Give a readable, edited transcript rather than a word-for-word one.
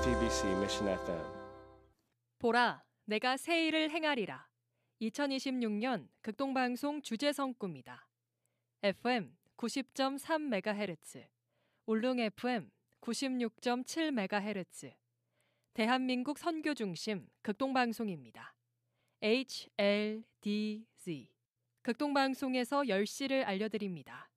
JTBC Mission FM. 보라, 내가 새 일을 행하리라. 2026년 극동방송 주제성 꿈이다. FM 90.3MHz, 울릉 FM 96.7MHz, 대한민국 선교 중심 극동방송입니다. HLDZ, 극동방송에서 10시를 알려드립니다.